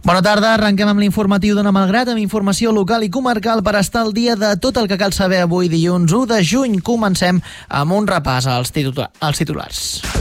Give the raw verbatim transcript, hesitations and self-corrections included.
Bona tarda, arrenquem amb l'informatiu d'Ona Malgrat, amb informació local i comarcal per estar al dia de tot el que cal saber avui dilluns u de juny. Comencem amb un repàs als, titula- als titulars.